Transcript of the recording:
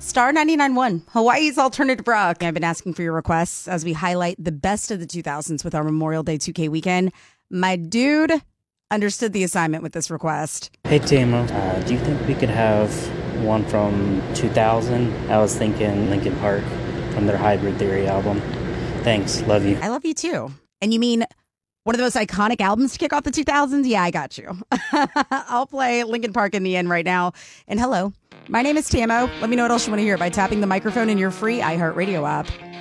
Star 99.1, Hawaii's alternative rock. I've been asking for your requests as we highlight the best of the 2000s with our Memorial Day 2K weekend. My dude understood the assignment with this request. Hey, Timo, do you think we could have one from 2000? I was thinking Linkin Park from their Hybrid Theory album. Thanks. Love you. I love you too. And you mean one of the most iconic albums to kick off the 2000s? Yeah, I got you. I'll play Linkin Park in the end right now. And hello, my name is Tamo. Let me know what else you want to hear by tapping the microphone in your free iHeartRadio app.